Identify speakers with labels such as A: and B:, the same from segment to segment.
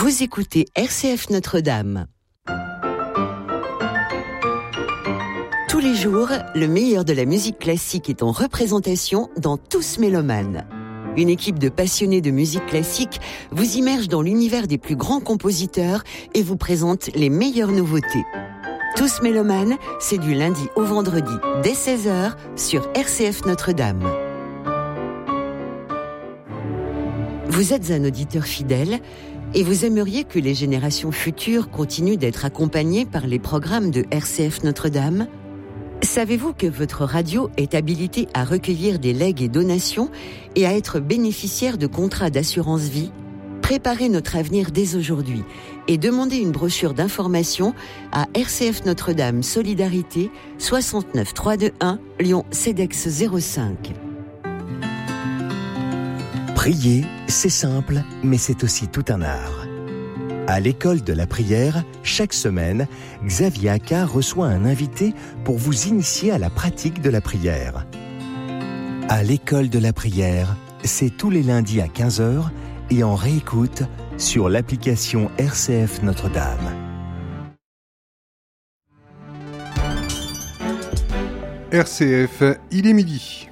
A: Vous écoutez RCF Notre-Dame. Tous les jours, le meilleur de la musique classique est en représentation dans Tous Mélomanes. Une équipe de passionnés de musique classique vous immerge dans l'univers des plus grands compositeurs et vous présente les meilleures nouveautés. Tous Mélomanes, c'est du lundi au vendredi dès 16h sur RCF Notre-Dame. Vous êtes un auditeur fidèle et vous aimeriez que les générations futures continuent d'être accompagnées par les programmes de RCF Notre-Dame ? Savez-vous que votre radio est habilitée à recueillir des legs et donations et à être bénéficiaire de contrats d'assurance vie ? Préparez notre avenir dès aujourd'hui et demandez une brochure d'information à RCF Notre-Dame Solidarité 69 321 Lyon CEDEX 05.
B: Prier, c'est simple, mais c'est aussi tout un art. À l'école de la prière, chaque semaine, Xavier Accard reçoit un invité pour vous initier à la pratique de la prière. À l'école de la prière, c'est tous les lundis à 15h et en réécoute sur l'application RCF Notre-Dame.
C: RCF, il est midi.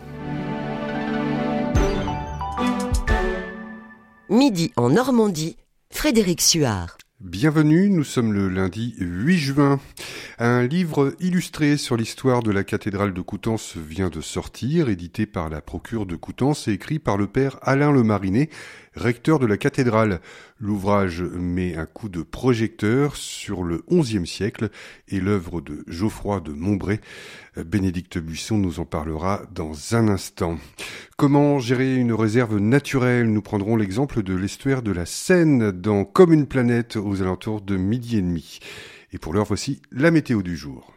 A: Midi en Normandie, Frédéric Suard.
C: Bienvenue, nous sommes le lundi 8 juin. Un livre illustré sur l'histoire de la cathédrale de Coutances vient de sortir, édité par la procure de Coutances et écrit par le père Alain Le Marinet, recteur de la cathédrale. L'ouvrage met un coup de projecteur sur le XIe siècle et l'œuvre de Geoffroy de Montbray. Bénédicte Buisson nous en parlera dans un instant. Comment gérer une réserve naturelle ? Nous prendrons l'exemple de l'estuaire de la Seine dans Comme une planète aux alentours de 12h30. Et pour l'heure, voici la météo du jour.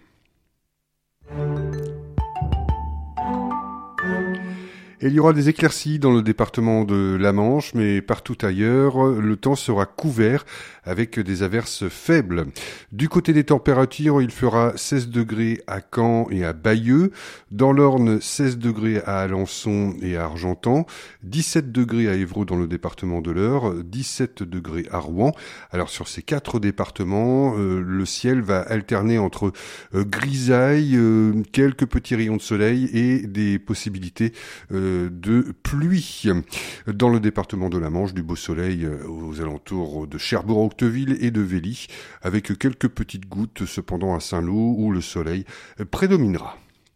C: Et il y aura des éclaircies dans le département de la Manche, mais partout ailleurs, le temps sera couvert avec des averses faibles. Du côté des températures, il fera 16 degrés à Caen et à Bayeux, dans l'Orne 16 degrés à Alençon et à Argentan, 17 degrés à Évreux dans le département de l'Eure, 17 degrés à Rouen. Alors sur ces 4 départements, le ciel va alterner entre grisaille, quelques petits rayons de soleil et des possibilités de pluie. Dans le département de la Manche, du beau soleil aux alentours de Cherbourg-Octeville et de Vély, avec quelques petites gouttes cependant à Saint-Lô où le soleil prédominera.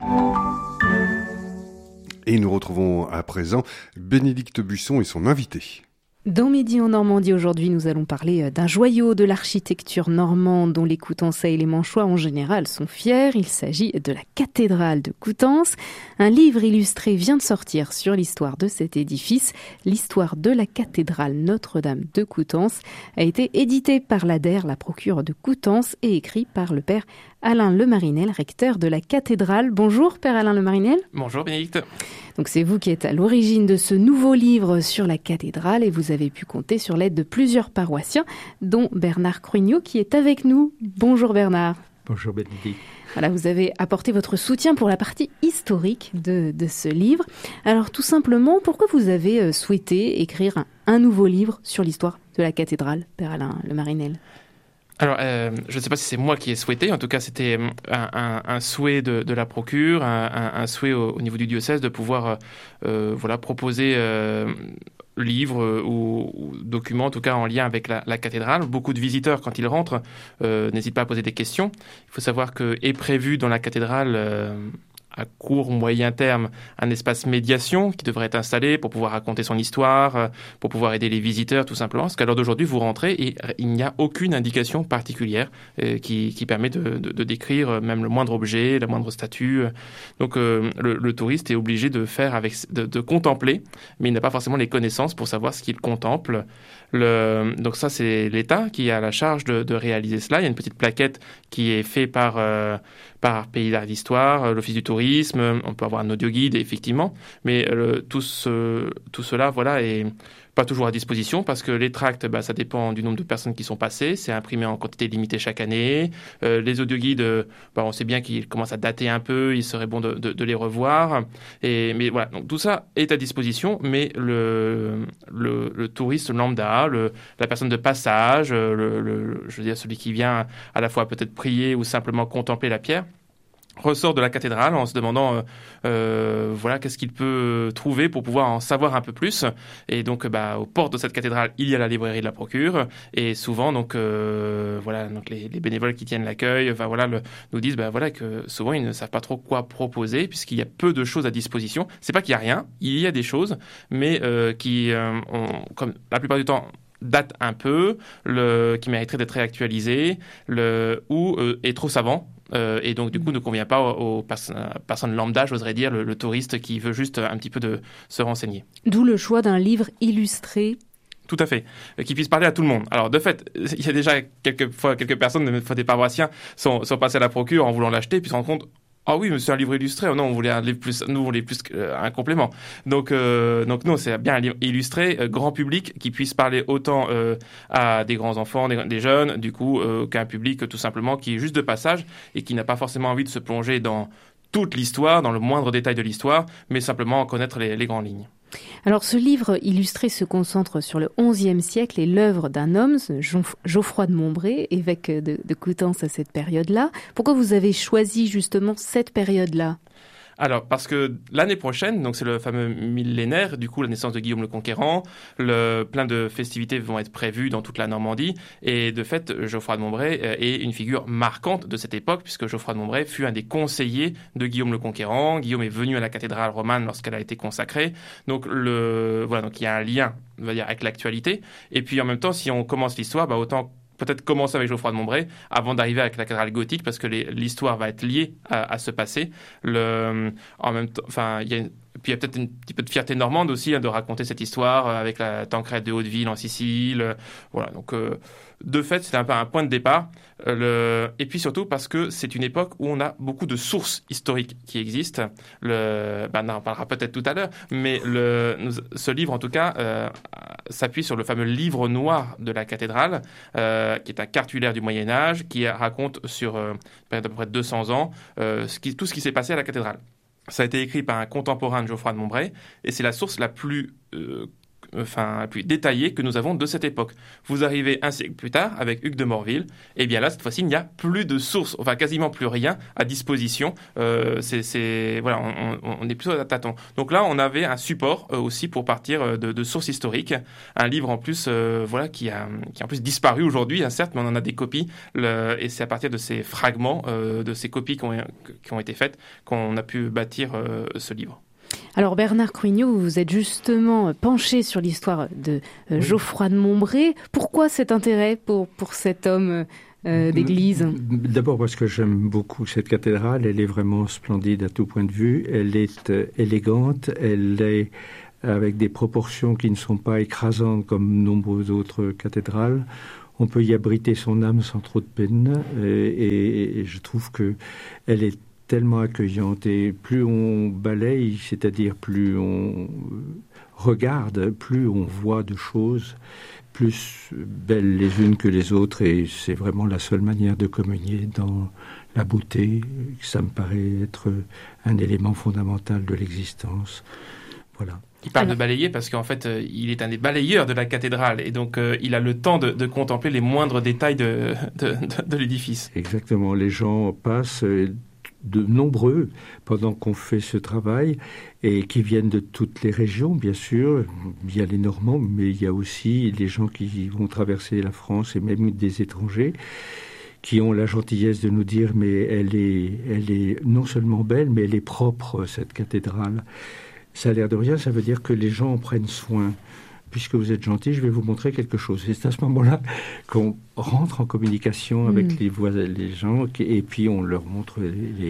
C: Et nous retrouvons à présent Bénédicte Buisson et son invité.
D: Dans Midi en Normandie, aujourd'hui, nous allons parler d'un joyau de l'architecture normande dont les Coutançais et les Manchois en général sont fiers. Il s'agit de la cathédrale de Coutances. Un livre illustré vient de sortir sur l'histoire de cet édifice. L'histoire de la cathédrale Notre-Dame de Coutances a été édité par l'ADER, la procure de Coutances, et écrit par le père Alain Le Marinet, recteur de la cathédrale. Bonjour, père Alain Le Marinet.
E: Bonjour, Bénédicte.
D: Donc c'est vous qui êtes à l'origine de ce nouveau livre sur la cathédrale et vous avez pu compter sur l'aide de plusieurs paroissiens, dont Bernard Cruignot qui est avec nous. Bonjour Bernard.
F: Bonjour Bénédicte.
D: Voilà, vous avez apporté votre soutien pour la partie historique de ce livre. Alors tout simplement, pourquoi vous avez souhaité écrire un nouveau livre sur l'histoire de la cathédrale, père Alain Le Marinet ?
E: Alors, je ne sais pas si c'est moi qui ai souhaité, en tout cas c'était un souhait de la procure, un souhait au niveau du diocèse de pouvoir proposer livres ou documents, en tout cas en lien avec la cathédrale. Beaucoup de visiteurs, quand ils rentrent, n'hésitent pas à poser des questions. Il faut savoir qu'est prévu dans la cathédrale à court ou moyen terme, un espace médiation qui devrait être installé pour pouvoir raconter son histoire, pour pouvoir aider les visiteurs tout simplement. Parce qu'à l'heure d'aujourd'hui, vous rentrez et il n'y a aucune indication particulière qui permet de décrire même le moindre objet, la moindre statue. Donc le touriste est obligé de contempler, mais il n'a pas forcément les connaissances pour savoir ce qu'il contemple. Donc ça, c'est l'État qui a la charge de réaliser cela. Il y a une petite plaquette qui est faite par Pays d'Art et d'Histoire, l'Office du Tourisme. On peut avoir un audio guide, effectivement, mais tout cela, voilà, pas toujours à disposition parce que les tracts, ça dépend du nombre de personnes qui sont passées. C'est imprimé en quantité limitée chaque année. Les audioguides, on sait bien qu'ils commencent à dater un peu. Il serait bon de les revoir. Mais voilà, donc tout ça est à disposition. Mais le touriste lambda, la personne de passage, je veux dire celui qui vient à la fois peut-être prier ou simplement contempler la pierre, ressort de la cathédrale en se demandant qu'est-ce qu'il peut trouver pour pouvoir en savoir un peu plus. Et donc aux portes de cette cathédrale, il y a la librairie de la Procure et souvent donc les bénévoles qui tiennent l'accueil nous disent que souvent ils ne savent pas trop quoi proposer puisqu'il y a peu de choses à disposition. C'est pas qu'il y a rien, il y a des choses mais qui comme la plupart du temps date un peu, qui mériterait d'être réactualisé ou est trop savant. Et donc du coup ne convient pas aux personnes lambda, j'oserais dire, le touriste qui veut juste un petit peu de se renseigner.
D: D'où le choix d'un livre illustré.
E: Tout à fait, qui puisse parler à tout le monde. Alors de fait, il y a déjà quelques personnes, des paroissiens, sont passés à la Procure en voulant l'acheter, puis se rendent compte. Ah oui, mais c'est un livre illustré. Non, on voulait un livre plus. Nous, on voulait plus un complément. Donc non, c'est bien un livre illustré, grand public, qui puisse parler autant à des grands enfants, des jeunes, du coup, qu'à un public tout simplement qui est juste de passage et qui n'a pas forcément envie de se plonger dans toute l'histoire, dans le moindre détail de l'histoire, mais simplement en connaître les grandes lignes.
D: Alors ce livre illustré se concentre sur le XIe siècle et l'œuvre d'un homme, Geoffroy de Montbray, évêque de Coutances à cette période-là. Pourquoi vous avez choisi justement cette période-là ?
E: Alors, parce que l'année prochaine, donc c'est le fameux millénaire, du coup, la naissance de Guillaume le Conquérant, plein de festivités vont être prévues dans toute la Normandie, et de fait, Geoffroy de Montbray est une figure marquante de cette époque, puisque Geoffroy de Montbray fut un des conseillers de Guillaume le Conquérant. Guillaume est venu à la cathédrale romane lorsqu'elle a été consacrée, donc donc il y a un lien, on va dire, avec l'actualité, et puis en même temps, si on commence l'histoire, autant peut-être commencer avec Geoffroy de Montbray avant d'arriver avec la cathédrale gothique parce que l'histoire va être liée à ce passé. En même temps, il y a peut-être un petit peu de fierté normande aussi de raconter cette histoire avec la Tancrède de Hauteville en Sicile. Voilà, donc de fait, c'est un peu un point de départ. Et puis surtout parce que c'est une époque où on a beaucoup de sources historiques qui existent. On en parlera peut-être tout à l'heure, mais ce livre, en tout cas, s'appuie sur le fameux livre noir de la cathédrale, qui est un cartulaire du Moyen-Âge, qui raconte sur une période d'à peu près 200 ans tout ce qui s'est passé à la cathédrale. Ça a été écrit par un contemporain de Geoffroy de Montbray, et c'est la source la plus détaillée que nous avons de cette époque. Vous arrivez un siècle plus tard avec Hugues de Morville, et bien là, cette fois-ci, il n'y a plus de sources, quasiment plus rien à disposition. On est plutôt à tâtons. Donc là, on avait un support aussi pour partir de sources historiques. Un livre en plus, qui a en plus disparu aujourd'hui, certes, mais on en a des copies. Et c'est à partir de ces fragments, de ces copies qui ont été faites, qu'on a pu bâtir ce livre.
D: Alors Bernard Cruignot, vous êtes justement penché sur l'histoire de Geoffroy de Montbray. Pourquoi cet intérêt pour cet homme d'église ?
F: D'abord parce que j'aime beaucoup cette cathédrale. Elle est vraiment splendide à tout point de vue. Elle est élégante. Elle est avec des proportions qui ne sont pas écrasantes comme nombreuses autres cathédrales. On peut y abriter son âme sans trop de peine. Et je trouve qu'elle est tellement accueillante, et plus on balaye, c'est-à-dire plus on regarde, plus on voit de choses plus belles les unes que les autres, et c'est vraiment la seule manière de communier dans la beauté. Ça me paraît être un élément fondamental de l'existence. Voilà.
E: Il parle de balayer parce qu'en fait, il est un des balayeurs de la cathédrale, et donc il a le temps de contempler les moindres détails de l'édifice.
F: Exactement, les gens passent de nombreux pendant qu'on fait ce travail, et qui viennent de toutes les régions, bien sûr. Il y a les Normands, mais il y a aussi les gens qui vont traverser la France, et même des étrangers qui ont la gentillesse de nous dire mais elle est non seulement belle, mais elle est propre, cette cathédrale. Ça a l'air de rien, ça veut dire que les gens en prennent soin. Puisque vous êtes gentil, je vais vous montrer quelque chose. C'est à ce moment-là qu'on rentre en communication avec les gens, et puis on leur montre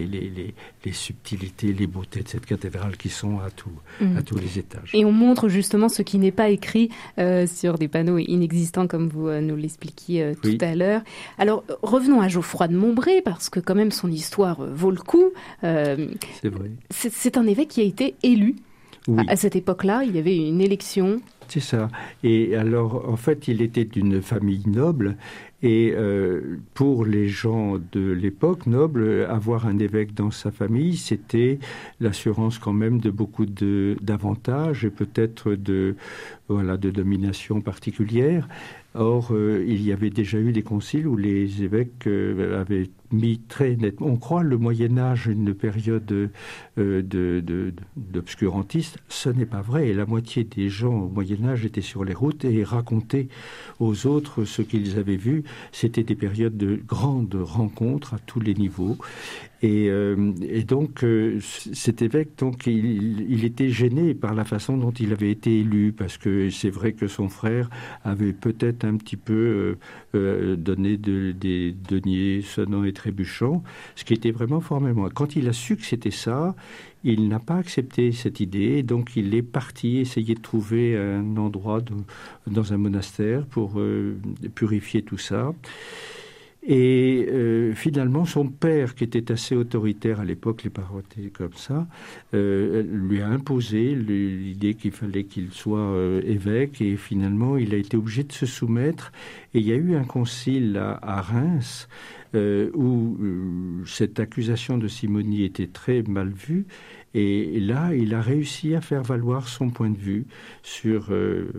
F: les subtilités, les beautés de cette cathédrale qui sont à tous les étages.
D: Et on montre justement ce qui n'est pas écrit sur des panneaux inexistants, comme vous nous l'expliquiez tout à l'heure. Alors, revenons à Geoffroy de Montbray, parce que quand même son histoire vaut le coup.
F: C'est vrai.
D: C'est un évêque qui a été élu.
F: Oui.
D: À cette époque-là, il y avait une élection.
F: C'est ça. Et alors, en fait, il était d'une famille noble. Et pour les gens de l'époque noble, avoir un évêque dans sa famille, c'était l'assurance quand même de beaucoup d'avantages et peut-être de domination particulière. Or, il y avait déjà eu des conciles où les évêques avaient mis très nettement. On croit le Moyen-Âge une période d'obscurantisme. Ce n'est pas vrai. Et la moitié des gens au Moyen-Âge étaient sur les routes et racontaient aux autres ce qu'ils avaient vu. C'était des périodes de grandes rencontres à tous les niveaux. Et donc, cet évêque, donc, il était gêné par la façon dont il avait été élu, parce que c'est vrai que son frère avait peut-être un petit peu donné des deniers sonnants et trébuchants, ce qui était vraiment formellement. Quand il a su que c'était ça, il n'a pas accepté cette idée, donc il est parti essayer de trouver un endroit dans un monastère pour purifier tout ça. Et finalement, son père, qui était assez autoritaire à l'époque, les parents étaient comme ça, lui a imposé l'idée qu'il fallait qu'il soit évêque. Et finalement, il a été obligé de se soumettre. Et il y a eu un concile à Reims où cette accusation de simonie était très mal vue. Et là, il a réussi à faire valoir son point de vue sur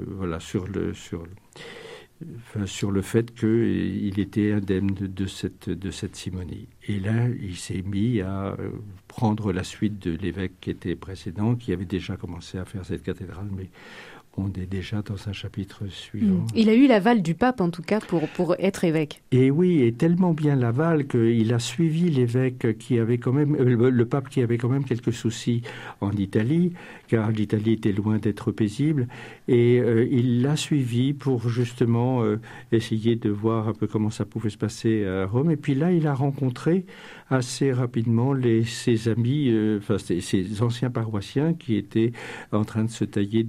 F: le fait qu'il était indemne de cette simonie. Et là, il s'est mis à prendre la suite de l'évêque qui était précédent, qui avait déjà commencé à faire cette cathédrale, mais on est déjà dans un chapitre suivant.
D: Il a eu l'aval du pape, en tout cas, pour être évêque.
F: Et oui, et tellement bien l'aval qu'il a suivi l'évêque qui avait quand même, le pape qui avait quand même quelques soucis en Italie, car l'Italie était loin d'être paisible, et il l'a suivi pour justement essayer de voir un peu comment ça pouvait se passer à Rome. Et puis là, il a rencontré assez rapidement ses amis, ses anciens paroissiens qui étaient en train de se tailler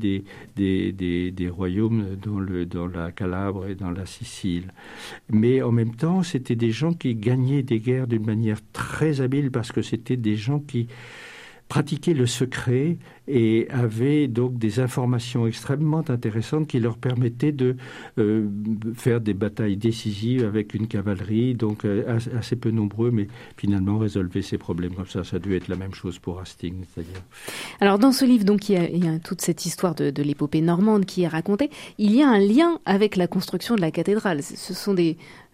F: des royaumes dans la Calabre et dans la Sicile. Mais en même temps, c'était des gens qui gagnaient des guerres d'une manière très habile, parce que c'était des gens qui pratiquaient le secret et avaient donc des informations extrêmement intéressantes qui leur permettaient de faire des batailles décisives avec une cavalerie, donc assez peu nombreux, mais finalement résolver ces problèmes comme ça. Ça a dû être la même chose pour Hastings, c'est-à-dire.
D: Alors dans ce livre, donc, il y a toute cette histoire de l'épopée normande qui est racontée. Il y a un lien avec la construction de la cathédrale. Ce sont des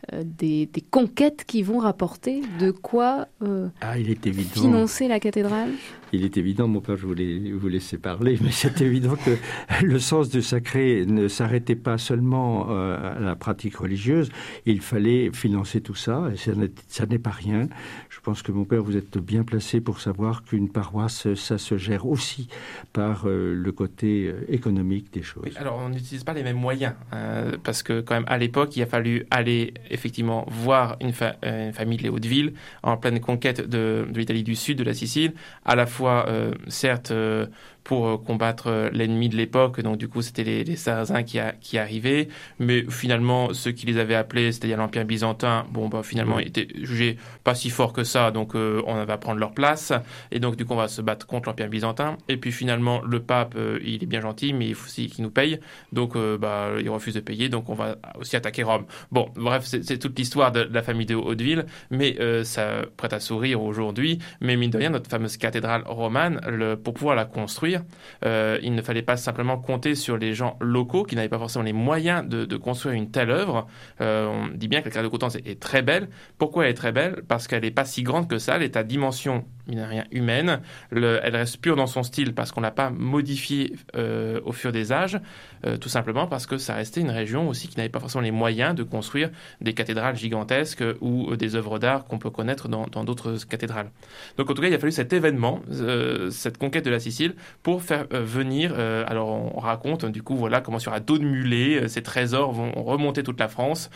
D: conquêtes qui vont rapporter de quoi
F: il est évident.
D: Financer la cathédrale.
F: Il est évident, mon père, je voulais vous laisser parler, mais c'est évident que le sens du sacré ne s'arrêtait pas seulement à la pratique religieuse. Il fallait financer tout ça, et ça n'est pas rien. Je pense que, mon père, vous êtes bien placé pour savoir qu'une paroisse, ça se gère aussi par le côté économique des choses.
E: Oui, alors on n'utilise pas les mêmes moyens, parce que quand même à l'époque, il a fallu aller effectivement voir une famille de les Hautes-Villes en pleine conquête de l'Italie du Sud, de la Sicile, à la fois certes pour combattre l'ennemi de l'époque, donc du coup c'était les Sarrasins qui arrivaient, mais finalement ceux qui les avaient appelés, c'est-à-dire l'Empire byzantin, finalement ils étaient jugés pas si forts que ça, donc on va prendre leur place, et donc du coup on va se battre contre l'Empire byzantin, et puis finalement le pape il est bien gentil, mais il faut aussi qu'il nous paye, donc il refuse de payer, donc on va aussi attaquer Rome. Bon, bref, c'est toute l'histoire de la famille de Hauteville, mais ça prête à sourire aujourd'hui, mais mine de rien, notre fameuse cathédrale romane, pour pouvoir la construire, il ne fallait pas simplement compter sur les gens locaux qui n'avaient pas forcément les moyens de construire une telle œuvre. On dit bien que la cathédrale de Coutances est très belle. Pourquoi elle est très belle ? Parce qu'elle n'est pas si grande que ça, elle est à dimension mine de rien humaine. Elle reste pure dans son style parce qu'on ne l'a pas modifiée au fur des âges, tout simplement parce que ça restait une région aussi qui n'avait pas forcément les moyens de construire des cathédrales gigantesques ou des œuvres d'art qu'on peut connaître dans d'autres cathédrales. Donc en tout cas, il a fallu cet événement, cette conquête de la Sicile, pour faire venir, alors on raconte du coup voilà comment sur un dos de mulet, ces trésors vont remonter toute la France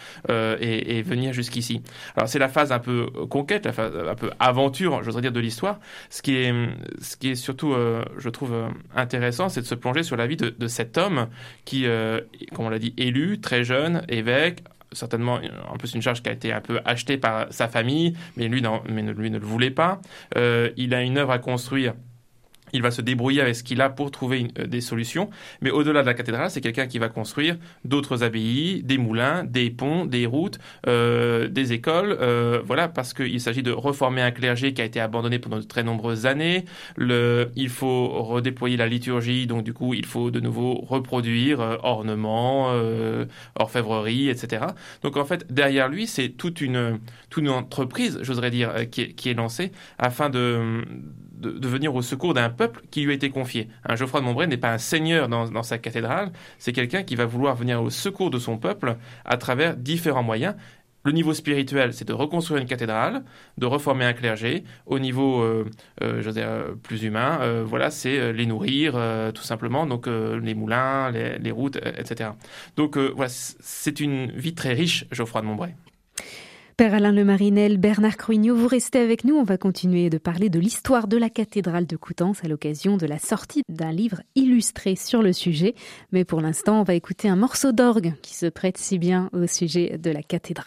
E: et venir jusqu'ici. Alors c'est la phase un peu conquête, la phase un peu aventure, j'oserais dire, de l'histoire. Ce qui est surtout, je trouve, intéressant, c'est de se plonger sur la vie de cet homme qui, comme on l'a dit, élu, très jeune, évêque, certainement en plus une charge qui a été un peu achetée par sa famille, mais lui ne le voulait pas. Il a une œuvre à construire Il va se débrouiller avec ce qu'il a pour trouver des solutions. Mais au-delà de la cathédrale, c'est quelqu'un qui va construire d'autres abbayes, des moulins, des ponts, des routes, des écoles. Voilà, parce qu'il s'agit de reformer un clergé qui a été abandonné pendant de très nombreuses années. Il faut redéployer la liturgie, donc du coup, il faut de nouveau reproduire ornements, orfèvrerie, etc. Donc en fait, derrière lui, c'est toute une entreprise, j'oserais dire, qui est lancée afin de venir au secours d'un peuple qui lui a été confié. Geoffroy de Montbray n'est pas un seigneur dans sa cathédrale, c'est quelqu'un qui va vouloir venir au secours de son peuple à travers différents moyens. Le niveau spirituel, c'est de reconstruire une cathédrale, de reformer un clergé. Au niveau, plus humain, c'est les nourrir, tout simplement. Donc, les moulins, les routes, etc. Donc, c'est une vie très riche, Geoffroy de Montbray.
D: Père Alain Lemarinel, Bernard Cruignot, vous restez avec nous. On va continuer de parler de l'histoire de la cathédrale de Coutances à l'occasion de la sortie d'un livre illustré sur le sujet. Mais pour l'instant, on va écouter un morceau d'orgue qui se prête si bien au sujet de la cathédrale.